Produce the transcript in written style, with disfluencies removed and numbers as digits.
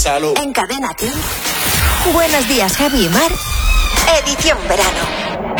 Salud. En Cadena Kiss. Buenos días, Javi y Mar. Edición verano.